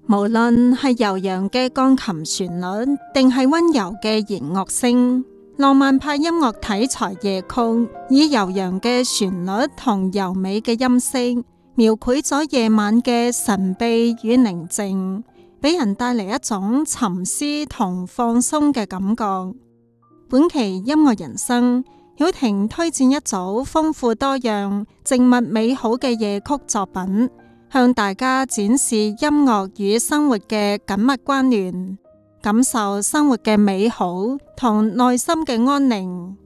無論係悠揚嘅鋼琴旋律，定係溫柔嘅弦樂聲，浪漫派音樂題材夜曲，以悠揚嘅旋律同柔美嘅音色，描繪咗夜晚嘅神秘與寧靜，俾人帶嚟一種沉思同放鬆嘅感覺。本期音樂人生，曉婷推薦一組豐富多樣、靜謐美好嘅夜曲作品，向大家展示音樂與生活嘅緊密關聯，感受生活嘅美好同內心嘅安寧。